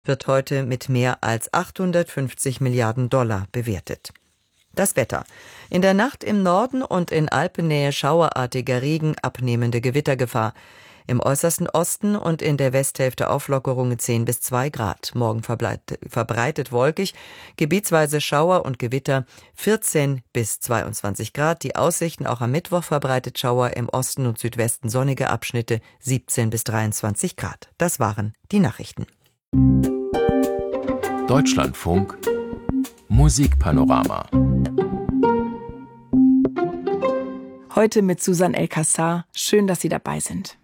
wird heute mit mehr als 850 Milliarden Dollar bewertet. Das Wetter. In der Nacht im Norden und in Alpennähe schauerartiger Regen, abnehmende Gewittergefahr. Im äußersten Osten und in der Westhälfte Auflockerungen 10 bis 2 Grad. Morgen verbreitet wolkig, gebietsweise Schauer und Gewitter 14 bis 22 Grad. Die Aussichten auch am Mittwoch verbreitet Schauer, im Osten und Südwesten sonnige Abschnitte 17 bis 23 Grad. Das waren die Nachrichten. Deutschlandfunk Musikpanorama. Heute mit Susan El-Kassar. Schön, dass Sie dabei sind.